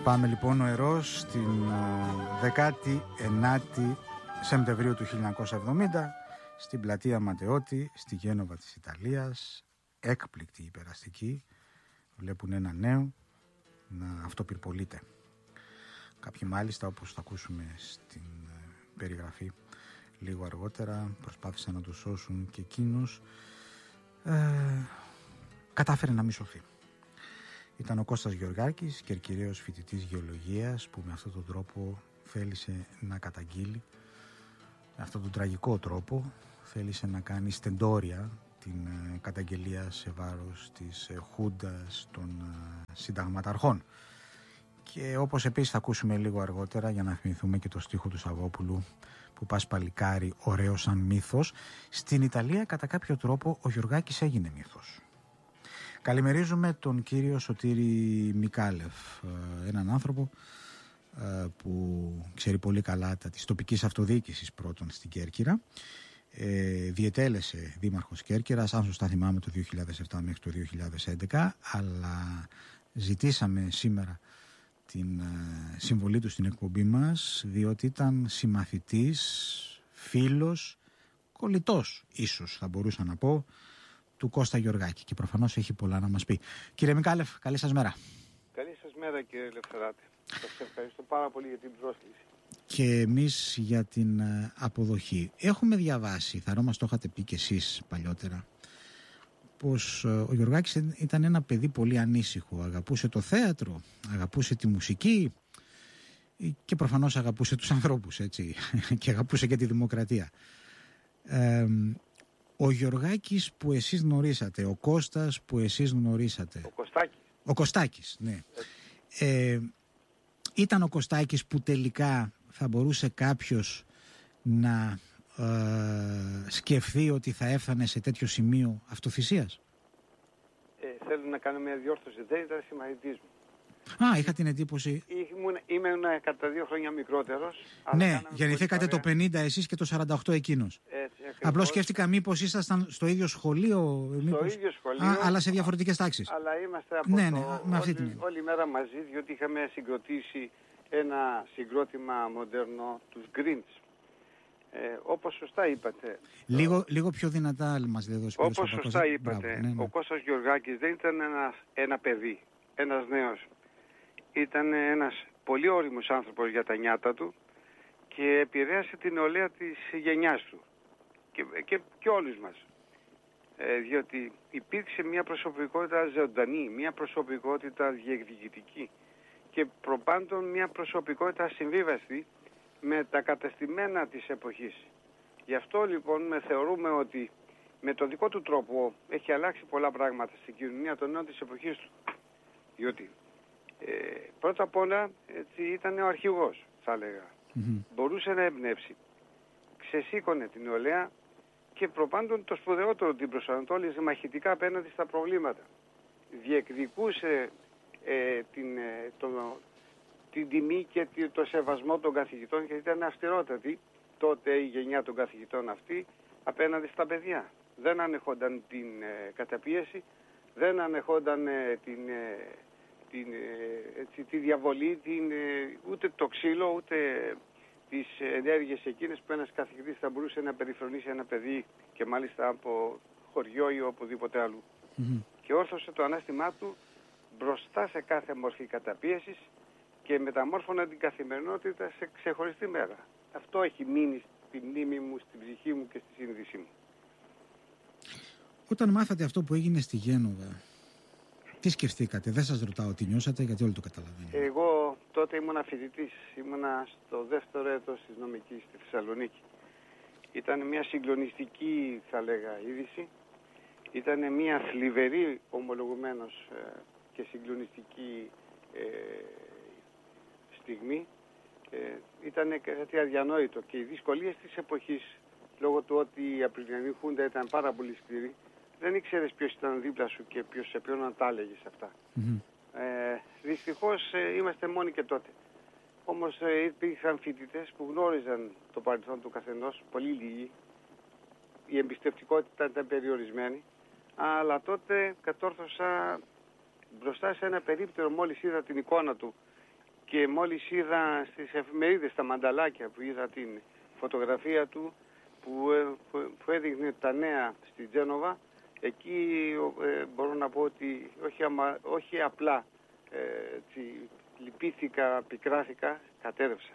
Πάμε λοιπόν νοερός στην 19η Σεπτεμβρίου του 1970 στην πλατεία Ματεώτη, στη Γένοβα της Ιταλίας. Έκπληκτη υπεραστική. Βλέπουν ένα νέο να αυτοπυρπολείται. Κάποιοι μάλιστα, όπως θα ακούσουμε στην περιγραφή λίγο αργότερα, προσπάθησαν να του σώσουν και εκείνος κατάφερε να μη σωθεί. Ήταν ο Κώστας Γεωργάκης, κερκυραίος φοιτητής γεωλογίας, που με αυτόν τον τρόπο θέλησε να καταγγείλει, με αυτόν τον τραγικό τρόπο θέλησε να κάνει στεντόρια την καταγγελία σε βάρος της Χούντας των συνταγματαρχών. Και όπως επίσης θα ακούσουμε λίγο αργότερα, για να θυμηθούμε και το στίχο του Σαββόπουλου, που πας παλικάρι ωραίο σαν μύθος, στην Ιταλία κατά κάποιο τρόπο ο Γεωργάκης έγινε μύθος. Καλημερίζουμε τον κύριο Σωτήρη Μικάλεφ, έναν άνθρωπο που ξέρει πολύ καλά τα της τοπικής αυτοδιοίκησης πρώτον στην Κέρκυρα. Διετέλεσε δήμαρχος Κέρκυρας, αν σωστά θυμάμαι, το 2007 μέχρι το 2011, αλλά ζητήσαμε σήμερα την συμβολή του στην εκπομπή μας, διότι ήταν συμμαθητής, φίλος, κολλητός ίσως θα μπορούσα να πω, του Κώστα Γεωργάκη, και προφανώς έχει πολλά να μας πει. Κύριε Μικάλεφ, καλή σας μέρα. Καλή σας μέρα, κύριε Λευθεράτη. Σας ευχαριστώ πάρα πολύ για την πρόσκληση. Και εμείς για την αποδοχή. Έχουμε διαβάσει, θα μας το είχατε πει κι εσείς παλιότερα, πως ο Γεωργάκης ήταν ένα παιδί πολύ ανήσυχο. Αγαπούσε το θέατρο, αγαπούσε τη μουσική και προφανώς αγαπούσε τους ανθρώπους, έτσι, και αγαπούσε και τη δημοκρατία. Ο Γεωργάκης που εσείς γνωρίσατε, ο Κώστας που εσείς γνωρίσατε. Ο Κωστάκης, ναι. Ήταν ο Κωστάκης που τελικά θα μπορούσε κάποιος να σκεφτεί ότι θα έφτανε σε τέτοιο σημείο αυτοθυσίας? Θέλω να κάνω μια διόρθωση. Δεν ήταν συμμαθητής μου. Είχα την εντύπωση. Ήμουν κατά 2 χρόνια μικρότερος. Ναι, γεννηθήκατε το 50 εσείς και το 48 εκείνος. Απλώς σκέφτηκα μήπως ήσασταν στο ίδιο σχολείο. Στο ίδιο σχολείο. Αλλά σε διαφορετικές τάξεις. Αλλά είμαστε από όλη μέρα μαζί, διότι είχαμε συγκροτήσει ένα συγκρότημα μοντέρνο, τους Greens. Όπως σωστά είπατε. Λίγο πιο δυνατά μας λέει εδώ. Όπως σωστά είπατε, ο Κώστας Γεωργάκης δεν ήταν ένα παιδί, ένας νέος. Ήταν ένας πολύ όριμος άνθρωπος για τα νιάτα του και επηρέασε την νεολαία της γενιάς του και όλους μας. Διότι υπήρξε μια προσωπικότητα ζωντανή, μια προσωπικότητα διεκδικητική και προπάντων μια προσωπικότητα συμβίβαστη με τα κατεστημένα της εποχής. Γι' αυτό λοιπόν θεωρούμε ότι με τον δικό του τρόπο έχει αλλάξει πολλά πράγματα στην κοινωνία των νέων της εποχής του. Διότι πρώτα απ' όλα έτσι, ήταν ο αρχηγός, θα έλεγα. Μπορούσε να εμπνεύσει. Ξεσήκωνε την νεολαία και προπάντων το σπουδαιότερο, την προσανατόλιζε μαχητικά απέναντι στα προβλήματα. Διεκδικούσε την τιμή και το σεβασμό των καθηγητών, και ήταν αυστηρότατη τότε η γενιά των καθηγητών αυτή απέναντι στα παιδιά. Δεν ανεχόνταν την καταπίεση, δεν ανεχόνταν τη διαβολή, ούτε το ξύλο, ούτε τις ενέργειες εκείνες που ένας καθηγητής θα μπορούσε να περιφρονήσει ένα παιδί, και μάλιστα από χωριό ή οπουδήποτε αλλού. Και όρθωσε το ανάστημά του μπροστά σε κάθε μορφή καταπίεσης και μεταμόρφωνα την καθημερινότητα σε ξεχωριστή μέρα. Αυτό έχει μείνει στη μνήμη μου, στην ψυχή μου και στη σύνδεσή μου. Όταν μάθατε αυτό που έγινε στη Γένοβα, τι σκεφτήκατε? Δεν σας ρωτάω τι νιώσατε, γιατί όλοι το καταλαβαίνετε. Εγώ τότε ήμουνα φοιτητής, ήμουνα στο 2ο έτος της νομικής στη Θεσσαλονίκη. Ήταν μια συγκλονιστική, θα λέγα, είδηση. Ήταν μια θλιβερή, ομολογουμένως, και συγκλονιστική στιγμή. Ήταν κάτι αδιανόητο, και οι δυσκολίες της εποχής, λόγω του ότι η Απριλιανή Χούντα ήταν πάρα πολύ σκληρή, δεν ήξερες ποιος ήταν δίπλα σου και σε ποιον να τα έλεγες αυτά. Δυστυχώς είμαστε μόνοι και τότε. Όμως υπήρχαν φοιτητές που γνώριζαν το παρελθόν του καθενός, πολύ λίγοι. Η εμπιστευτικότητα ήταν περιορισμένη, αλλά τότε κατόρθωσα μπροστά σε ένα περίπτερο, μόλις είδα την εικόνα του Και μόλις είδα στις εφημερίδες, στα μανταλάκια, που είδα την φωτογραφία του που έδειχνε τα νέα στην Τζένοβα, εκεί μπορώ να πω ότι όχι απλά λυπήθηκα, πικράθηκα, κατέρευσα.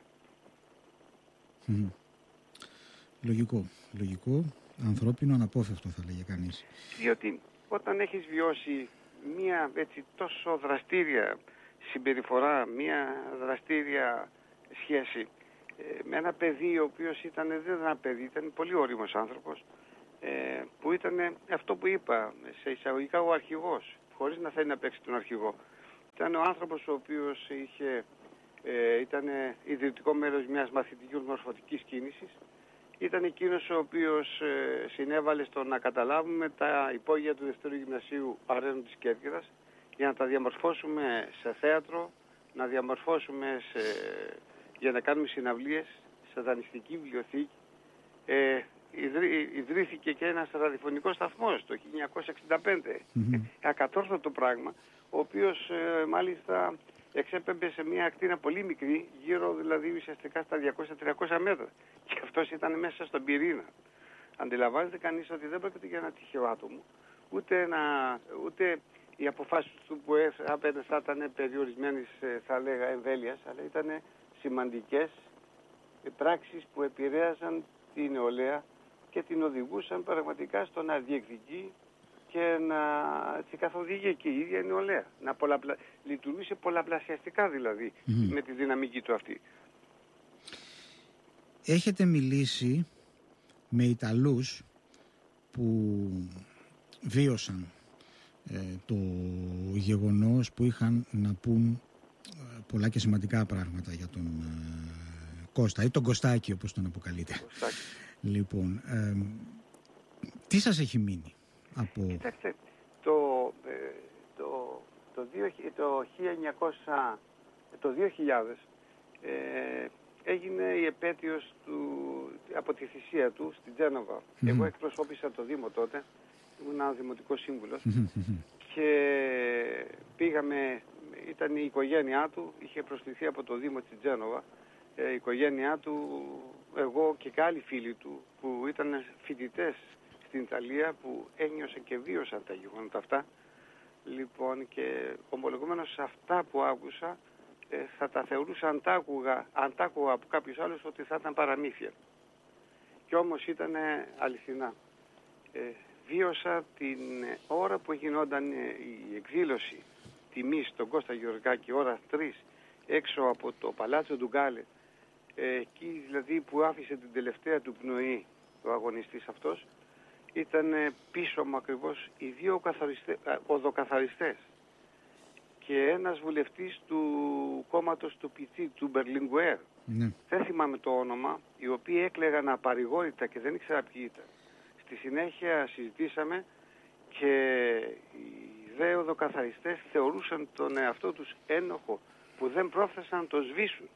Λογικό, ανθρώπινο, αναπόφευκτο θα λέγε κανείς. Διότι όταν έχεις βιώσει μια έτσι τόσο δραστήρια συμπεριφορά, μια δραστήρια σχέση με ένα παιδί ο οποίος δεν ήταν ένα παιδί, ήταν πολύ όριμος άνθρωπος, που ήταν αυτό που είπα, σε εισαγωγικά ο αρχηγός, χωρίς να θέλει να παίξει τον αρχηγό. Ήταν ο άνθρωπος ο οποίος ήταν ιδρυτικό μέρος μιας μαθητικής μορφωτικής κίνησης. Ήταν εκείνος ο οποίος συνέβαλε στο να καταλάβουμε τα υπόγεια του Δευτέρου Γυμνασίου Αρένου της Κέρκυρας για να τα διαμορφώσουμε σε θέατρο, να διαμορφώσουμε για να κάνουμε συναυλίες σε δανειστική βιβλιοθήκη. Ιδρύθηκε και ένας ραδιοφωνικός σταθμός το 1965, ακατόρθωτο πράγμα, ο οποίος μάλιστα εξέπεμπε σε μια ακτίνα πολύ μικρή, γύρω δηλαδή ουσιαστικά στα 200-300 μέτρα. Και αυτός ήταν μέσα στον πυρήνα. Αντιλαμβάνεται κανείς ότι δεν πρόκειται για ένα τυχαίο άτομο, ούτε οι αποφάσεις του που έπαιρνε θα ήταν περιορισμένες, θα λέγα, εμβέλειας, αλλά ήταν σημαντικές πράξεις που επηρέαζαν την νεολαία και την οδηγούσαν πραγματικά στο να διεκδικεί και να καθοδηγεί και η ίδια η νεολαία. Λειτουργούσε πολλαπλασιαστικά δηλαδή με τη δυναμική του αυτή. Έχετε μιλήσει με Ιταλούς που βίωσαν το γεγονός, που είχαν να πούν πολλά και σημαντικά πράγματα για τον Κώστα ή τον Κωστάκη, όπως τον αποκαλείτε. Λοιπόν, τι σας έχει μείνει από... Κοιτάξτε, το 2000 έγινε η επέτειος από τη θυσία του στην Τζένοβα. Εγώ εκπροσώπησα το Δήμο τότε, ήμουν ένα δημοτικός σύμβουλος και πήγαμε, ήταν η οικογένειά του, είχε προσκληθεί από το Δήμο της Τζένοβα, η οικογένειά του, εγώ και άλλοι φίλοι του που ήταν φοιτητές στην Ιταλία, που ένιωσαν και βίωσαν τα γεγονότα αυτά. Λοιπόν, και ομολογουμένως αυτά που άκουσα θα τα θεωρούσα αν τα άκουγα από κάποιους άλλους ότι θα ήταν παραμύθια. Και όμως ήταν αληθινά. Βίωσα την ώρα που γινόταν η εκδήλωση τιμής στον Κώστα Γεωργάκη, ώρα 3, έξω από το Παλάτσο Ντουγκάλε, εκεί δηλαδή που άφησε την τελευταία του πνοή ο αγωνιστής αυτός. Ήταν πίσω μου ακριβώς οι δύο οδοκαθαριστές και ένας βουλευτής του κόμματος του ΠΙΤΣΙ, του Μπερλινγκουέρ. Δεν θυμάμαι το όνομα, οι οποίοι έκλαιγαν απαρηγόρητα και δεν ήξερα ποιοι ήταν. Στη συνέχεια συζητήσαμε και οι δύο οδοκαθαριστές θεωρούσαν τον εαυτό τους ένοχο που δεν πρόφθασαν να το σβήσουν.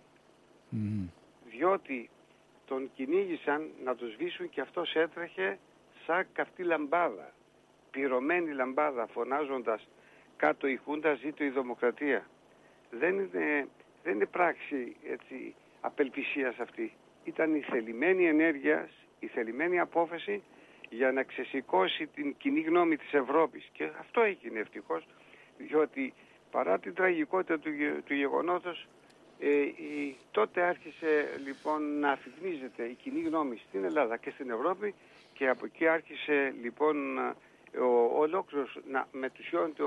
Διότι τον κυνήγησαν να το σβήσουν και αυτός έτρεχε σαν καυτή λαμπάδα, πυρωμένη λαμπάδα, φωνάζοντας κάτω η Χούντα, ζήτω η δημοκρατία. Δεν είναι πράξη έτσι απελπισίας αυτή. Ήταν η θελημένη ενέργεια, η θελημένη απόφαση για να ξεσηκώσει την κοινή γνώμη της Ευρώπης. Και αυτό έγινε ευτυχώς, διότι παρά την τραγικότητα του γεγονότος, τότε άρχισε λοιπόν να αφιγνίζεται η κοινή γνώμη στην Ελλάδα και στην Ευρώπη, και από εκεί άρχισε λοιπόν ολόκληρος να μετουσιώνεται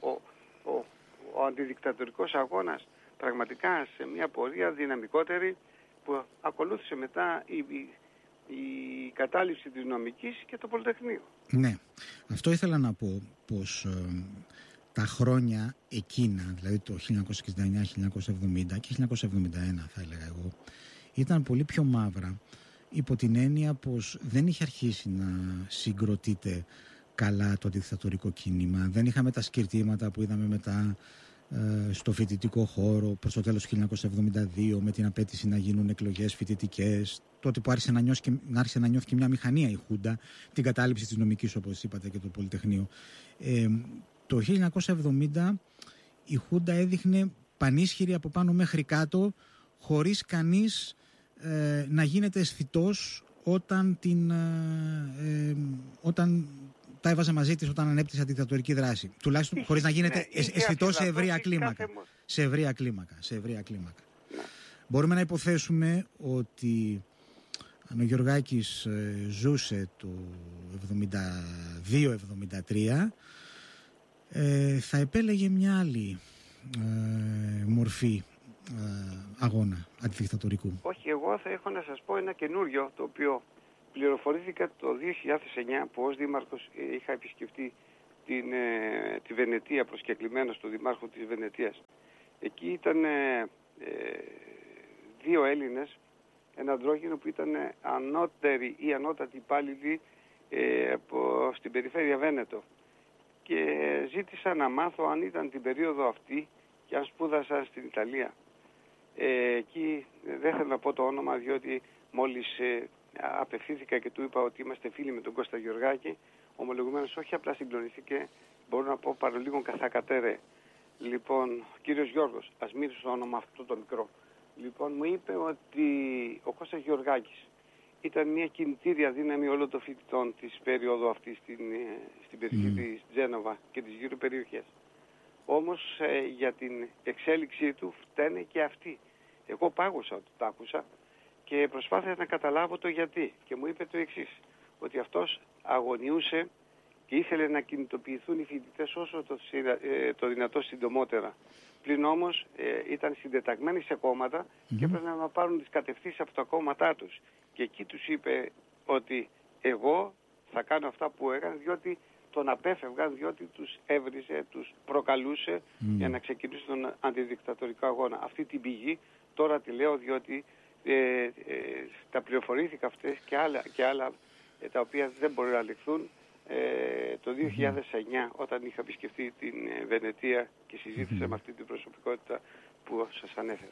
ο αντιδικτατορικός αγώνας πραγματικά σε μια πορεία δυναμικότερη, που ακολούθησε μετά η κατάληψη της νομικής και το Πολυτεχνείο. Ναι, αυτό ήθελα να πω, πως τα χρόνια εκείνα, δηλαδή το 1969, 1970 και 1971 θα έλεγα εγώ, ήταν πολύ πιο μαύρα, υπό την έννοια πως δεν είχε αρχίσει να συγκροτείται καλά το αντιδικτατορικό κίνημα. Δεν είχαμε τα σκυρτήματα που είδαμε μετά στο φοιτητικό χώρο προς το τέλος του 1972, με την απέτηση να γίνουν εκλογές φοιτητικές, τότε που άρχισε να νιώθει και μια μηχανία η Χούντα, την κατάληψη της νομικής, όπως είπατε, και το Πολυτεχνείο. Το 1970 η Χούντα έδειχνε πανίσχυρη από πάνω μέχρι κάτω, χωρίς κανείς να γίνεται αισθητός όταν τα έβαζε μαζί της, όταν ανέπτυσε αντικτατορική δράση. Τουλάχιστον χωρίς να γίνεται αισθητός σε ευρεία κλίμακα. Σε ευρεία κλίμακα. Ναι. Μπορούμε να υποθέσουμε ότι αν ο Γεωργάκης ζούσε το 72-73, θα επέλεγε μια άλλη μορφή αγώνα αντιδικτατορικού. Όχι, εγώ θα έχω να σας πω ένα καινούριο, το οποίο πληροφορήθηκα το 2009 που ως δήμαρχος είχα επισκεφτεί τη Βενετία, προσκεκλημένος του Δημάρχου της Βενετίας. Εκεί ήταν δύο Έλληνες, ένα αντρόγυνο που ήταν ανώτεροι ή ανώτατοι υπάλληλοι στην περιφέρεια Βένετο. Και ζήτησα να μάθω αν ήταν την περίοδο αυτή και αν σπούδασα στην Ιταλία. Εκεί δεν θέλω να πω το όνομα, διότι μόλις απευθύνθηκα και του είπα ότι είμαστε φίλοι με τον Κώστα Γεωργάκη, ομολογουμένως όχι απλά συγκλονίστηκε, μπορώ να πω παρολίγο καθακατέρε. Λοιπόν, κύριος Γιώργος, ας μείνω στο όνομα αυτό το μικρό. Λοιπόν, μου είπε ότι ο Κώστας Γεωργάκης ήταν μια κινητήρια δύναμη όλων των φοιτητών της περίοδου αυτή στην περιοχή της Τζένοβα και τις γύρω περιοχές. Όμως για την εξέλιξή του φταίνε και αυτοί. Εγώ πάγωσα ότι το άκουσα και προσπάθησα να καταλάβω το γιατί. Και μου είπε το εξής, ότι αυτός αγωνιούσε και ήθελε να κινητοποιηθούν οι φοιτητές όσο το δυνατό συντομότερα. Πλην όμως ήταν συντεταγμένοι σε κόμματα και έπρεπε να πάρουν τις κατευθύνσεις από τα κόμματά τους. Και εκεί τους είπε ότι εγώ θα κάνω αυτά που έκανα, διότι τον απέφευγαν, διότι τους έβριζε, τους προκαλούσε για να ξεκινήσουν τον αντιδικτατορικό αγώνα. Αυτή την πηγή τώρα τη λέω διότι τα πληροφορήθηκα αυτές και άλλα τα οποία δεν μπορεί να ληφθούν το 2009 όταν είχα επισκεφτεί την Βενετία και συζήτησα με αυτή την προσωπικότητα που σας ανέφερα.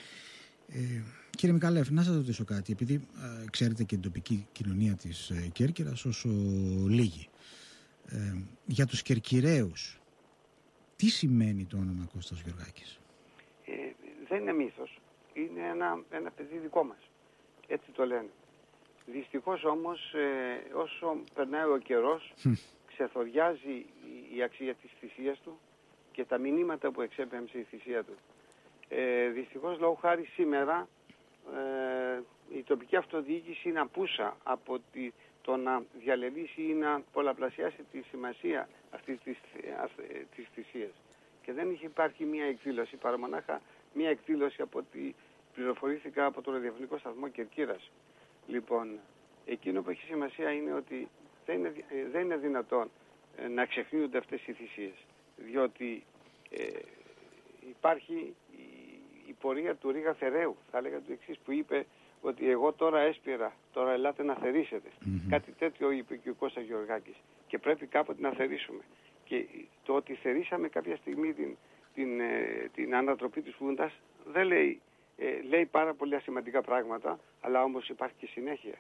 Κύριε Μικαλέφ, να σας ρωτήσω κάτι, επειδή ξέρετε και την τοπική κοινωνία της Κέρκυρας όσο λίγη. Για τους Κερκυραίους, τι σημαίνει το όνομα Κώστας Γεωργάκης? Δεν είναι μύθος. Είναι ένα παιδί δικό μας. Έτσι το λένε. Δυστυχώς όμως όσο περνάει ο καιρός ξεθοριάζει η αξία της θυσίας του και τα μηνύματα που εξέπεμψε η θυσία του. Δυστυχώς λόγω χάρη σήμερα η τοπική αυτοδιοίκηση είναι απούσα από το να διαλελήσει ή να πολλαπλασιάσει τη σημασία αυτής της θυσίας. Και δεν είχε υπάρχει μία εκδήλωση, παρά μονάχα μία εκδήλωση από ό,τι πληροφορήθηκα από το ραδιοφωνικό σταθμό Κερκύρας. Λοιπόν, εκείνο που έχει σημασία είναι ότι δεν είναι δυνατόν να ξεχνιούνται αυτές οι θυσίες, διότι υπάρχει η πορεία του Ρίγα Θεραίου, θα έλεγα το εξής, που είπε ότι εγώ τώρα έσπηρα, τώρα ελάτε να θερήσετε. Κάτι τέτοιο είπε και ο Κώστας Γεωργάκης και πρέπει κάποτε να θερήσουμε. Και το ότι θερήσαμε κάποια στιγμή την ανατροπή της Χούντας δεν λέει πάρα πολύ ασημαντικά πράγματα, αλλά όμως υπάρχει και συνέχεια.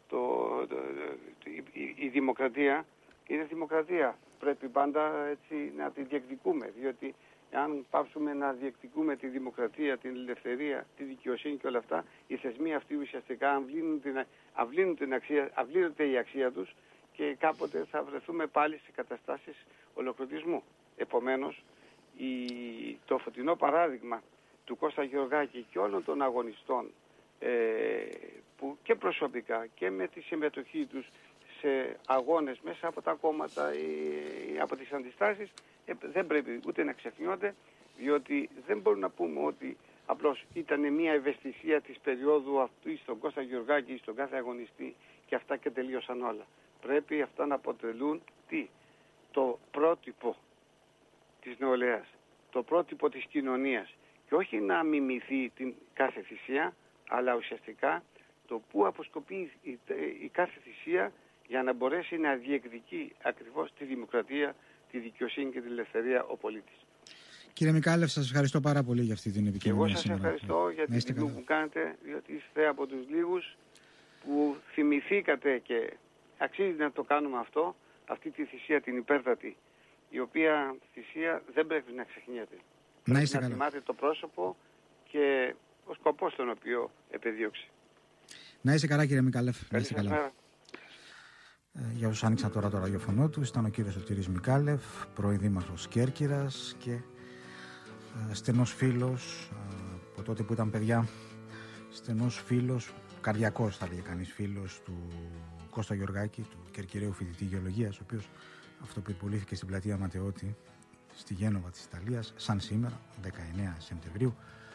Η δημοκρατία είναι δημοκρατία. Πρέπει πάντα έτσι να τη διεκδικούμε, διότι αν πάψουμε να διεκδικούμε τη δημοκρατία, την ελευθερία, τη δικαιοσύνη και όλα αυτά, οι θεσμοί αυτοί ουσιαστικά αυλύνονται η αξία τους και κάποτε θα βρεθούμε πάλι σε καταστάσεις ολοκληρωτισμού. Επομένως, το φωτεινό παράδειγμα του Κώστα Γεωργάκη και όλων των αγωνιστών που και προσωπικά και με τη συμμετοχή τους σε αγώνες μέσα από τα κόμματα ή από τις αντιστάσεις δεν πρέπει ούτε να ξεχνιόνται, διότι δεν μπορούμε να πούμε ότι απλώς ήταν μια ευαισθησία της περίοδου αυτού στον Κώστα Γεωργάκη ή στον κάθε αγωνιστή και αυτά και τελείωσαν όλα. Πρέπει αυτά να αποτελούν το πρότυπο της νεολαίας, το πρότυπο της κοινωνίας και όχι να μιμηθεί την κάθε θυσία, αλλά ουσιαστικά το που αποσκοπεί η κάθε θυσία για να μπορέσει να διεκδικεί ακριβώς τη δημοκρατία, τη δικαιοσύνη και την ελευθερία ο πολίτης. Κύριε Μικάλεφ, σας ευχαριστώ πάρα πολύ για αυτή την επικοινωνία. Και εγώ σας ευχαριστώ για την τιμή που κάνετε, διότι είστε από τους λίγους που θυμηθήκατε και αξίζει να το κάνουμε αυτό, αυτή τη θυσία την υπέρτατη, η οποία θυσία δεν πρέπει να ξεχνιέται. Πρέπει να θυμάται το πρόσωπο και ο σκοπός τον οποίο επεδίωξε. Να είσαι καλά, κύριε Μικάλεφ. Καλή σας μέρα. Για όσους άνοιξαν τώρα το ραδιοφωνό του, ήταν ο κύριος Σωτήρης Μικάλεφ, πρώην δήμαρχος Κέρκυρας και στενός φίλος από τότε που ήταν παιδιά, στενός φίλος, καρδιακός θα λέγει κανείς, φίλος του Κώστα Γεωργάκη, του Κερκυραίου φοιτητή γεωλογίας, ο οποίος αυτοπυρπολήθηκε στην πλατεία Ματεώτη στη Γένοβα της Ιταλίας, σαν σήμερα, 19 Σεπτεμβρίου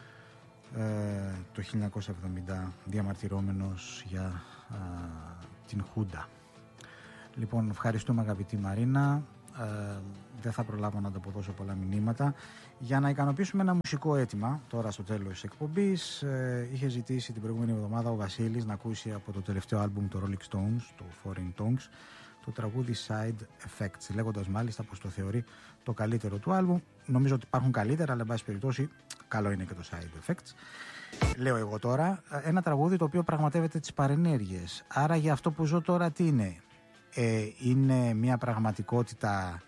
το 1970, διαμαρτυρόμενος για την Χούντα. Λοιπόν, ευχαριστούμε αγαπητή Μαρίνα. Δεν θα προλάβω να ανταποδώσω πολλά μηνύματα. Για να ικανοποιήσουμε ένα μουσικό αίτημα, τώρα στο τέλος της εκπομπής, είχε ζητήσει την προηγούμενη εβδομάδα ο Βασίλης να ακούσει από το τελευταίο άλμπουμ του Rolling Stones, το Foreign Tongues, το τραγούδι Side Effects, λέγοντας μάλιστα πως το θεωρεί το καλύτερο του άλμπουμ. Νομίζω ότι υπάρχουν καλύτερα, αλλά εν πάση περιπτώσει καλό είναι και το Side Effects. Λέω εγώ τώρα, ένα τραγούδι το οποίο πραγματεύεται τις παρενέργειες. Άρα για αυτό που ζω τώρα τι είναι? Είναι μια πραγματικότητα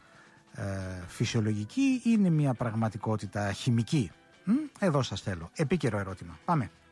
φυσιολογική ή είναι μια πραγματικότητα χημική? Εδώ σας θέλω. Επίκαιρο ερώτημα. Πάμε.